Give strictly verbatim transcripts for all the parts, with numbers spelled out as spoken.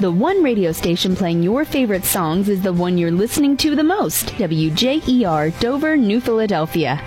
The one radio station playing your favorite songs is the one you're listening to the most. W J E R, Dover, New Philadelphia.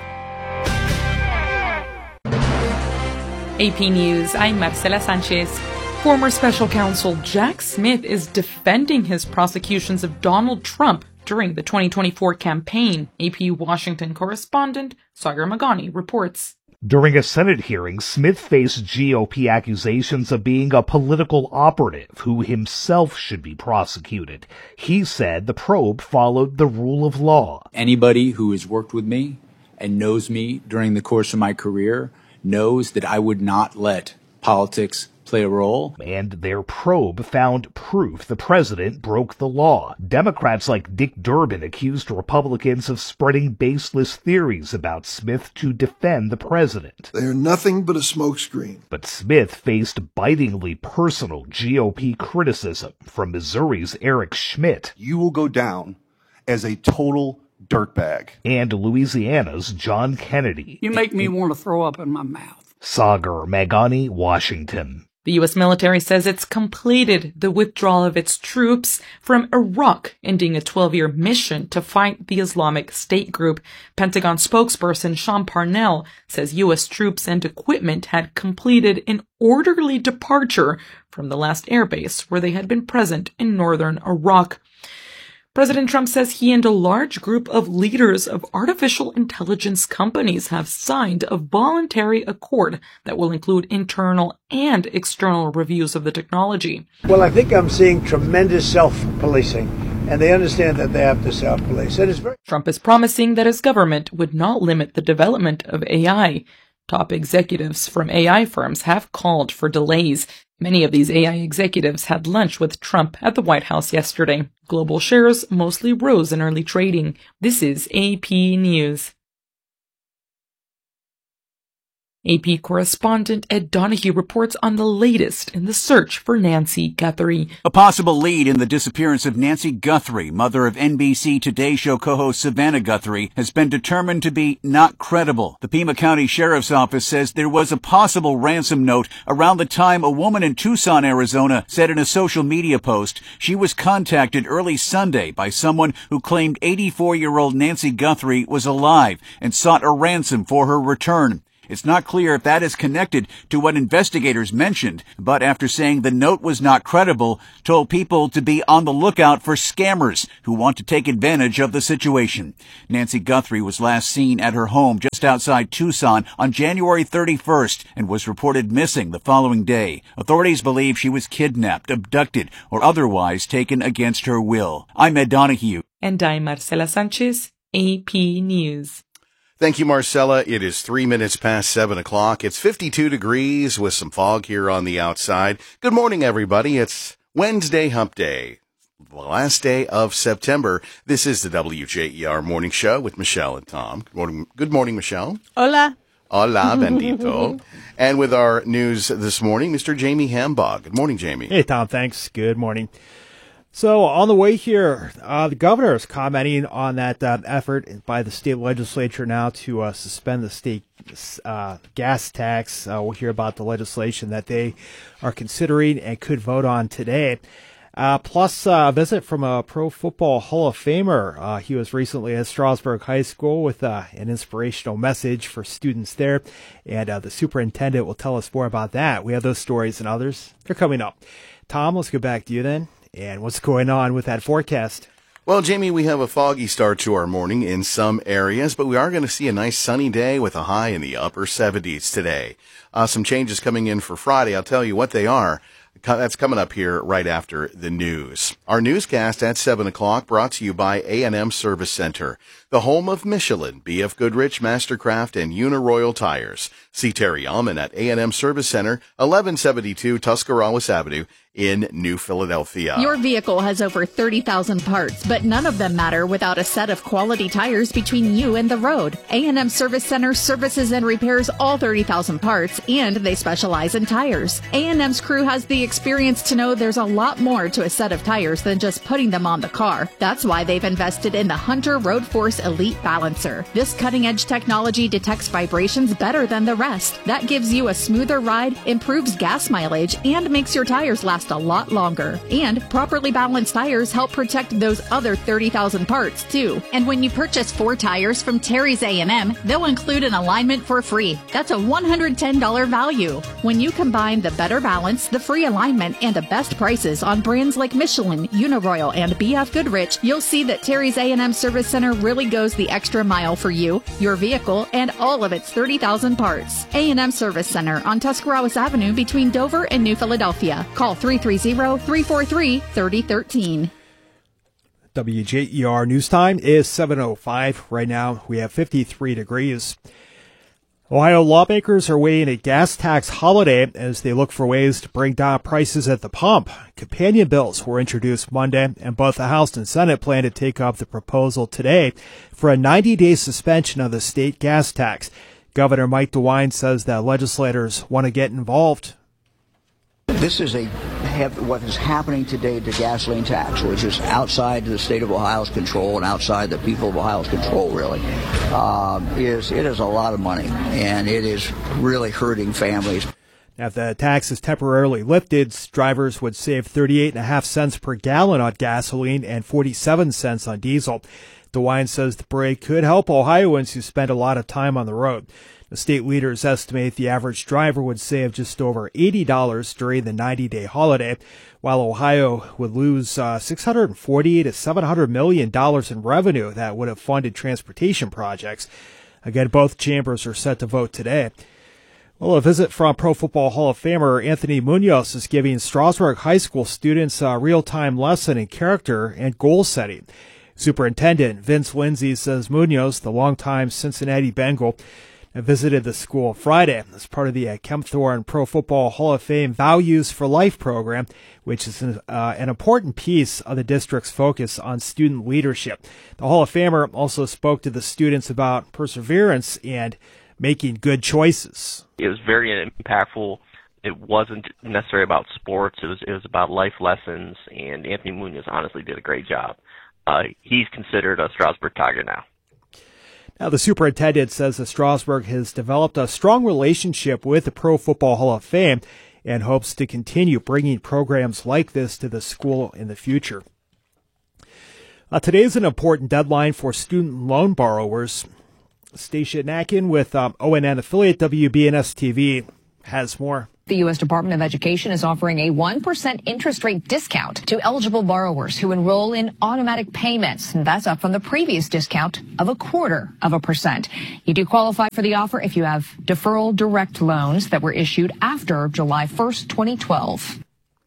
A P News, I'm Marcela Sanchez. Former special counsel Jack Smith is defending his prosecutions of Donald Trump during the twenty twenty-four campaign. A P Washington correspondent Sagar Magani reports. During a Senate hearing, Smith faced G O P accusations of being a political operative who himself should be prosecuted. He said the probe followed the rule of law. Anybody who has worked with me and knows me during the course of my career knows that I would not let politics play a role. And their probe found proof the president broke the law. Democrats like Dick Durbin accused Republicans of spreading baseless theories about Smith to defend the president. They are nothing but a smokescreen. But Smith faced bitingly personal G O P criticism from Missouri's Eric Schmidt. You will go down as a total dirtbag. And Louisiana's John Kennedy. You make me want to throw up in my mouth. Sagar Magani, Washington. The U S military says it's completed the withdrawal of its troops from Iraq, ending a twelve-year mission to fight the Islamic State group. Pentagon spokesperson Sean Parnell says U S troops and equipment had completed an orderly departure from the last airbase where they had been present in northern Iraq. President Trump says he and a large group of leaders of artificial intelligence companies have signed a voluntary accord that will include internal and external reviews of the technology. Well, I think I'm seeing tremendous self-policing, and they understand that they have to self-police. It is very- Trump is promising that his government would not limit the development of A I. Top executives from A I firms have called for delays. Many of these A I executives had lunch with Trump at the White House yesterday. Global shares mostly rose in early trading. This is A P News. A P correspondent Ed Donahue reports on the latest in the search for Nancy Guthrie. A possible lead in the disappearance of Nancy Guthrie, mother of N B C Today Show co-host Savannah Guthrie, has been determined to be not credible. The Pima County Sheriff's Office says there was a possible ransom note around the time a woman in Tucson, Arizona, said in a social media post she was contacted early Sunday by someone who claimed eighty-four-year-old Nancy Guthrie was alive and sought a ransom for her return. It's not clear if that is connected to what investigators mentioned, but after saying the note was not credible, told people to be on the lookout for scammers who want to take advantage of the situation. Nancy Guthrie was last seen at her home just outside Tucson on January thirty-first and was reported missing the following day. Authorities believe she was kidnapped, abducted, or otherwise taken against her will. I'm Ed Donahue. And I'm Marcela Sanchez, A P News. Thank you, Marcella. It is three minutes past seven o'clock. It's fifty-two degrees with some fog here on the outside. Good morning, everybody. It's Wednesday Hump Day, the last day of September. This is the W J E R Morning Show with Michelle and Tom. Good morning, good morning, Michelle. Hola. Hola, bendito. And with our news this morning, Mister Jamie Hambog. Good morning, Jamie. Hey, Tom. Thanks. Good morning. So on the way here, uh, the governor is commenting on that uh, effort by the state legislature now to uh, suspend the state uh, gas tax. Uh, we'll hear about the legislation that they are considering and could vote on today. Uh, plus uh, a visit from a Pro Football Hall of Famer. Uh, he was recently at Strasburg High School with uh, an inspirational message for students there. And uh, the superintendent will tell us more about that. We have those stories and others. They're coming up. Tom, let's go back to you then. And what's going on with that forecast? Well, Jamie, we have a foggy start to our morning in some areas, but we are going to see a nice sunny day with a high in the upper seventies today. Uh, some changes coming in for Friday. I'll tell you what they are. That's coming up here right after the news. Our newscast at seven o'clock brought to you by A and M Service Center, the home of Michelin, B F Goodrich, Mastercraft, and Uniroyal Tires. See Terry Allman at A and M Service Center, eleven seventy-two Tuscarawas Avenue in New Philadelphia. Your vehicle has over thirty thousand parts, but none of them matter without a set of quality tires between you and the road. A and M Service Center services and repairs all thirty thousand parts, and they specialize in tires. A and M's crew has the experience to know there's a lot more to a set of tires than just putting them on the car. That's why they've invested in the Hunter Road Force Source Elite Balancer. This cutting-edge technology detects vibrations better than the rest. That gives you a smoother ride, improves gas mileage, and makes your tires last a lot longer. And properly balanced tires help protect those other thirty thousand parts, too. And when you purchase four tires from Terry's A and M, they'll include an alignment for free. That's a one hundred ten dollars value. When you combine the better balance, the free alignment, and the best prices on brands like Michelin, Uniroyal, and B F Goodrich, you'll see that Terry's A and M Service Center really goes the extra mile for you, your vehicle, and all of its thirty thousand parts. A and M Service Center on Tuscarawas Avenue between Dover and New Philadelphia. Call three three zero, three four three, three zero one three. W J E R News Time is seven oh five. Right now, we have fifty-three degrees. Ohio lawmakers are weighing a gas tax holiday as they look for ways to bring down prices at the pump. Companion bills were introduced Monday, and both the House and Senate plan to take up the proposal today for a ninety-day suspension of the state gas tax. Governor Mike DeWine says that legislators want to get involved. This is a have, what is happening today to gasoline tax, which is outside the state of Ohio's control and outside the people of Ohio's control, really, uh, is it is a lot of money, and it is really hurting families. Now, if the tax is temporarily lifted, drivers would save thirty-eight and a half cents per gallon on gasoline and forty-seven cents on diesel. DeWine says the break could help Ohioans who spend a lot of time on the road. The state leaders estimate the average driver would save just over eighty dollars during the ninety-day holiday, while Ohio would lose uh, six hundred forty to seven hundred million dollars in revenue that would have funded transportation projects. Again, both chambers are set to vote today. Well, a visit from Pro Football Hall of Famer Anthony Munoz is giving Strasburg High School students a real-time lesson in character and goal setting. Superintendent Vince Lindsay says Munoz, the longtime Cincinnati Bengal, visited the school Friday as part of the uh, Kempthorne Pro Football Hall of Fame Values for Life program, which is an, uh, an important piece of the district's focus on student leadership. The Hall of Famer also spoke to the students about perseverance and making good choices. It was very impactful. It wasn't necessarily about sports. It was it was about life lessons, and Anthony Munoz honestly did a great job. Uh, he's considered a Strasburg Tiger now. Now, the superintendent says that Strasburg has developed a strong relationship with the Pro Football Hall of Fame and hopes to continue bringing programs like this to the school in the future. Uh, today is an important deadline for student loan borrowers. Stacia Nakin with um, O N N affiliate W B N S T V has more. The U S Department of Education is offering a one percent interest rate discount to eligible borrowers who enroll in automatic payments. And that's up from the previous discount of a quarter of a percent. You do qualify for the offer if you have deferral direct loans that were issued after July first, twenty twelve.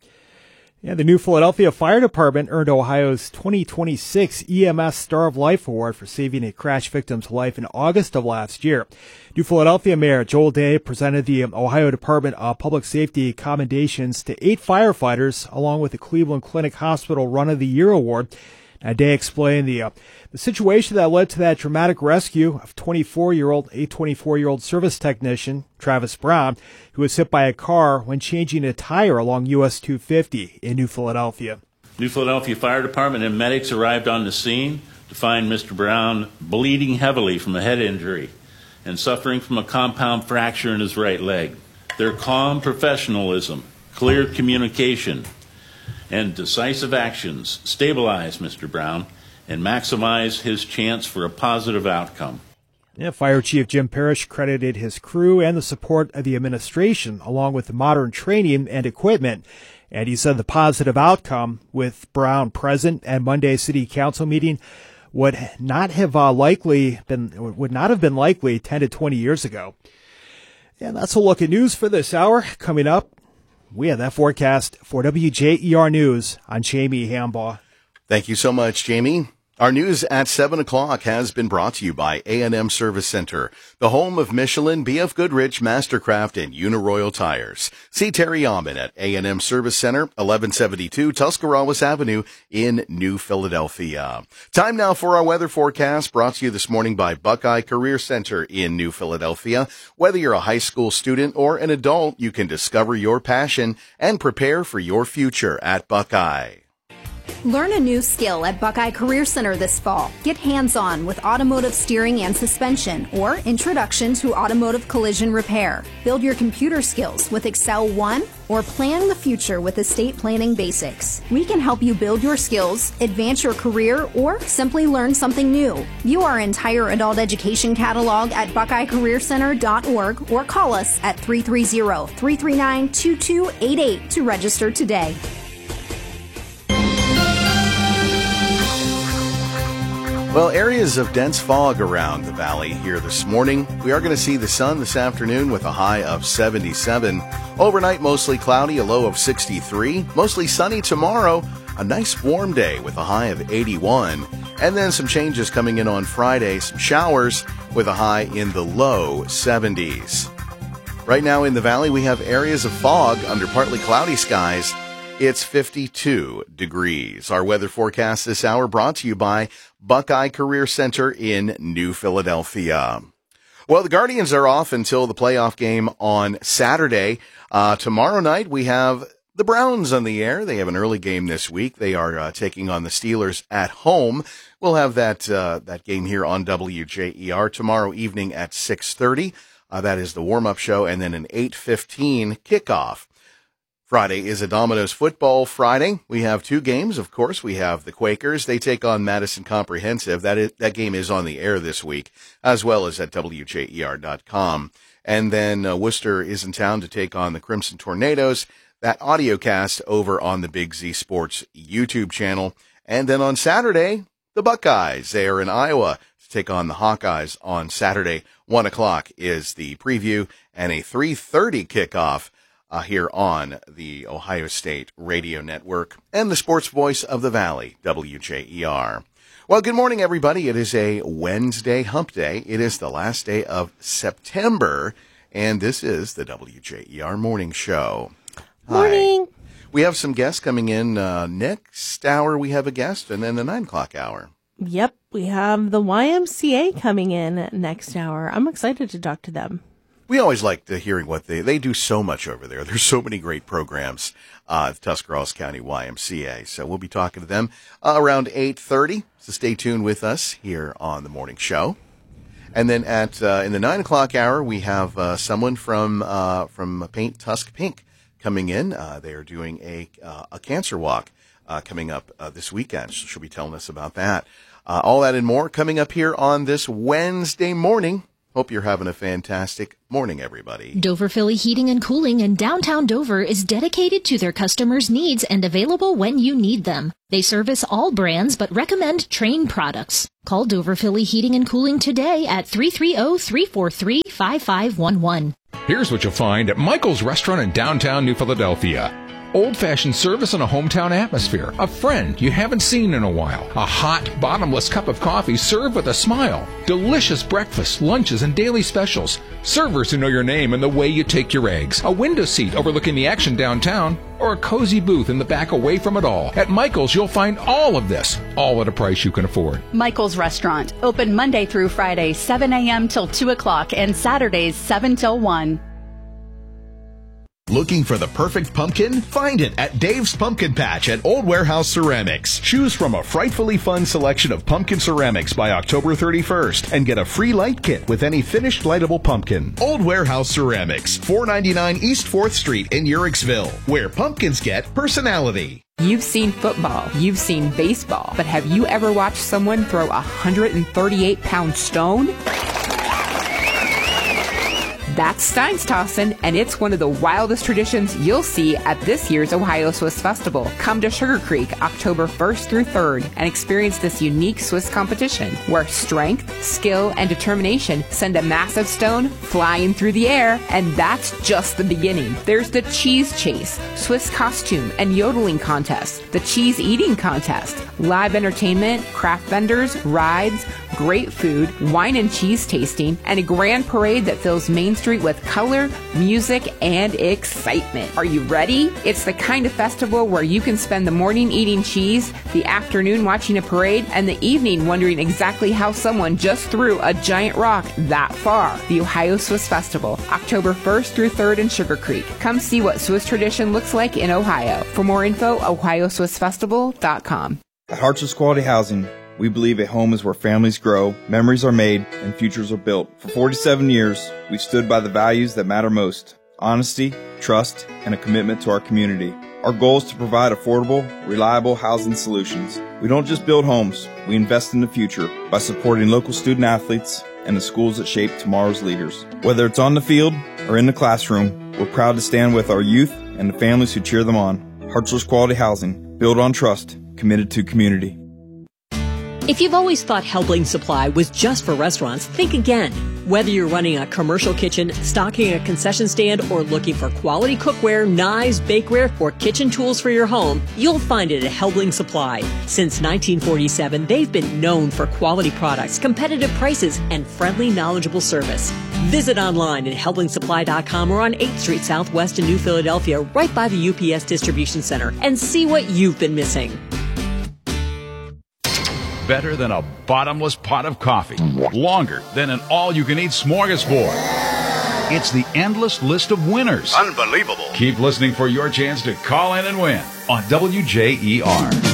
Yeah, the New Philadelphia Fire Department earned Ohio's twenty twenty-six E M S Star of Life Award for saving a crash victim's life in August of last year. New Philadelphia Mayor Joel Day presented the Ohio Department of Public Safety commendations to eight firefighters, along with the Cleveland Clinic Hospital Run of the Year Award. Now, Day explained the uh, the situation that led to that dramatic rescue of twenty-four-year-old, a twenty-four-year-old service technician, Travis Brown, who was hit by a car when changing a tire along U S two fifty in New Philadelphia. New Philadelphia Fire Department and medics arrived on the scene to find Mister Brown bleeding heavily from a head injury and suffering from a compound fracture in his right leg. Their calm professionalism, clear communication, and decisive actions stabilize Mister Brown and maximize his chance for a positive outcome. Yeah, Fire Chief Jim Parrish credited his crew and the support of the administration, along with the modern training and equipment. And he said the positive outcome, with Brown present at Monday's City Council meeting, would not have uh, likely been would not have been likely ten to twenty years ago. And that's a look at news for this hour. Coming up, we have that forecast for W J E R News. I'm Jamie Hambaugh. Thank you so much, Jamie. Our news at seven o'clock has been brought to you by A and M Service Center, the home of Michelin, B F Goodrich, Mastercraft, and Uniroyal tires. See Terry Alman at A and M Service Center, eleven seventy-two Tuscarawas Avenue in New Philadelphia. Time now for our weather forecast, brought to you this morning by Buckeye Career Center in New Philadelphia. Whether you're a high school student or an adult, you can discover your passion and prepare for your future at Buckeye. Learn a new skill at Buckeye Career Center this fall. Get hands-on with automotive steering and suspension or Introduction to Automotive Collision Repair. Build your computer skills with Excel one or plan the future with Estate Planning Basics. We can help you build your skills, advance your career, or simply learn something new. View our entire adult education catalog at buckeye career center dot org or call us at three three zero, three three nine, two two eight eight to register today. Well, areas of dense fog around the valley here this morning. We are going to see the sun this afternoon with a high of seventy-seven. Overnight, mostly cloudy, a low of sixty-three. Mostly sunny tomorrow, a nice warm day with a high of eighty-one. And then some changes coming in on Friday, some showers with a high in the low seventies. Right now in the valley, we have areas of fog under partly cloudy skies. It's fifty-two degrees. Our weather forecast this hour brought to you by Buckeye Career Center in New Philadelphia. Well, the Guardians are off until the playoff game on Saturday. Uh, tomorrow night, we have the Browns on the air. They have an early game this week. They are uh, taking on the Steelers at home. We'll have that uh, that game here on W J E R tomorrow evening at six thirty. Uh, that is the warm-up show, and then an eight fifteen kickoff. Friday is a Domino's Football Friday. We have two games, of course. We have the Quakers. They take on Madison Comprehensive. That is, that game is on the air this week, as well as at W J E R dot com. And then uh, Worcester is in town to take on the Crimson Tornadoes. That audio cast over on the Big Z Sports YouTube channel. And then on Saturday, the Buckeyes. They are in Iowa to take on the Hawkeyes on Saturday. One o'clock is the preview and a three thirty kickoff Uh, here on the Ohio State Radio Network and the sports voice of the Valley, W J E R. Well, good morning, everybody. It is a Wednesday hump day. It is the last day of September, and this is the W J E R Morning Show. Morning. Hi. We have some guests coming in. Uh, next hour, we have a guest, and then the nine o'clock hour. Yep, we have the Y M C A coming in next hour. I'm excited to talk to them. We always like to hearing what they, they do so much over there. There's so many great programs, uh, at Tuscarawas County Y M C A. So we'll be talking to them uh, around eight thirty. So stay tuned with us here on the morning show. And then at, uh, in the nine o'clock hour, we have, uh, someone from, uh, from Paint Tusk Pink coming in. Uh, they are doing a, uh, a cancer walk, uh, coming up, uh, this weekend. So she'll be telling us about that. Uh, all that and more coming up here on this Wednesday morning. Hope you're having a fantastic morning, everybody. Dover Philly Heating and Cooling in downtown Dover is dedicated to their customers' needs and available when you need them. They service all brands but recommend Trane products. Call Dover Philly Heating and Cooling today at three three zero, three four three, five five one one. Here's what you'll find at Michael's Restaurant in downtown New Philadelphia. Old-fashioned service in a hometown atmosphere. A friend you haven't seen in a while. A hot, bottomless cup of coffee served with a smile. Delicious breakfast, lunches, and daily specials. Servers who know your name and the way you take your eggs. A window seat overlooking the action downtown. Or a cozy booth in the back away from it all. At Michael's, you'll find all of this, all at a price you can afford. Michael's Restaurant. Open Monday through Friday, seven a.m. till two o'clock, and Saturdays, seven till one. Looking for the perfect pumpkin? Find it at Dave's Pumpkin Patch at Old Warehouse Ceramics. Choose from a frightfully fun selection of pumpkin ceramics by October thirty-first and get a free light kit with any finished lightable pumpkin. Old Warehouse Ceramics, four ninety-nine East fourth Street in Uricksville, where pumpkins get personality. You've seen football, you've seen baseball, but have you ever watched someone throw a one hundred thirty-eight pound stone? That's Steinstossen, and it's one of the wildest traditions you'll see at this year's Ohio Swiss Festival. Come to Sugar Creek October first through third and experience this unique Swiss competition where strength, skill, and determination send a massive stone flying through the air, and that's just the beginning. There's the Cheese Chase, Swiss costume and yodeling contest, the Cheese Eating Contest, live entertainment, craft vendors, rides, great food, wine and cheese tasting, and a grand parade that fills Main Street with color, music, and excitement. Are you ready? It's the kind of festival where you can spend the morning eating cheese, the afternoon watching a parade, and the evening wondering exactly how someone just threw a giant rock that far. The Ohio Swiss Festival, October first through third in Sugar Creek. Come see what Swiss tradition looks like in Ohio. For more info, ohio swiss festival dot com. At Hartsville's Quality Housing, we believe a home is where families grow, memories are made, and futures are built. For forty-seven years, we've stood by the values that matter most: honesty, trust, and a commitment to our community. Our goal is to provide affordable, reliable housing solutions. We don't just build homes, we invest in the future by supporting local student athletes and the schools that shape tomorrow's leaders. Whether it's on the field or in the classroom, we're proud to stand with our youth and the families who cheer them on. Hartsville's Quality Housing, built on trust, committed to community. If you've always thought Helbling Supply was just for restaurants, think again. Whether you're running a commercial kitchen, stocking a concession stand, or looking for quality cookware, knives, bakeware, or kitchen tools for your home, you'll find it at Helbling Supply. Since nineteen forty-seven, they've been known for quality products, competitive prices, and friendly, knowledgeable service. Visit online at helbling supply dot com or on eighth Street Southwest in New Philadelphia, right by the U P S Distribution Center, and see what you've been missing. Better than a bottomless pot of coffee. Longer than an all-you-can-eat smorgasbord. It's the endless list of winners. Unbelievable. Keep listening for your chance to call in and win on W J E R.